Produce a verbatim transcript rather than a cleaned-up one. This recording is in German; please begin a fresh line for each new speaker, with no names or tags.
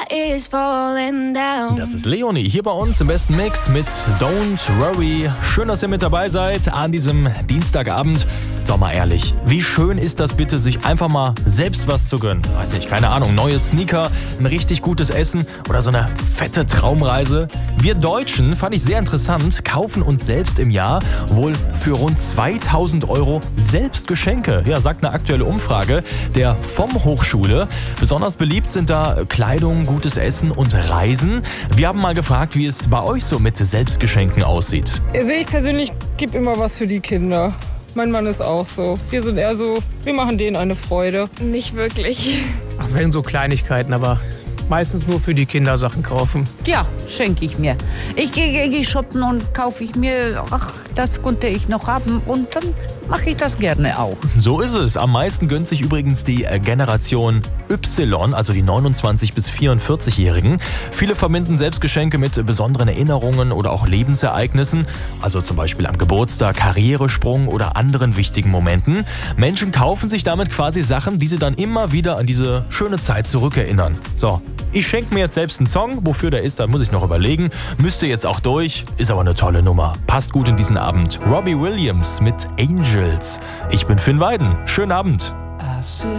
is falling down.
Das ist Leonie hier bei uns im besten Mix mit Don't Worry. Schön, dass ihr mit dabei seid an diesem Dienstagabend. Sag mal ehrlich, wie schön ist das bitte, sich einfach mal selbst was zu gönnen? Weiß nicht, keine Ahnung, neue Sneaker, ein richtig gutes Essen oder so eine fette Traumreise. Wir Deutschen, fand ich sehr interessant, kaufen uns selbst im Jahr wohl für rund zweitausend Euro selbst Geschenke. Ja, sagt eine aktuelle Umfrage der V O M Hochschule. Besonders beliebt sind da Kleidung, gutes Essen und Reisen. Wir haben mal gefragt, wie es bei euch so mit Selbstgeschenken aussieht.
Also ich persönlich gebe immer was für die Kinder. Mein Mann ist auch so. Wir sind eher so, wir machen denen eine Freude.
Nicht wirklich.
Ach, wenn so Kleinigkeiten, aber meistens nur für die Kinder Sachen kaufen.
Ja, schenke ich mir. Ich gehe gehe shoppen und kaufe ich mir, ach, das konnte ich noch haben und dann mache ich das gerne auch.
So ist es. Am meisten gönnt sich übrigens die Generation Y, also die neunundzwanzig- bis vierundvierzig-Jährigen. Viele verbinden Selbstgeschenke mit besonderen Erinnerungen oder auch Lebensereignissen, also zum Beispiel am Geburtstag, Karrieresprung oder anderen wichtigen Momenten. Menschen kaufen sich damit quasi Sachen, die sie dann immer wieder an diese schöne Zeit zurückerinnern. So, ich schenke mir jetzt selbst einen Song. Wofür der ist, dann muss ich noch überlegen. Müsste jetzt auch durch, ist aber eine tolle Nummer. Passt gut in diesen Abend. Robbie Williams mit Angels. Ich bin Finn Weiden. Schönen Abend.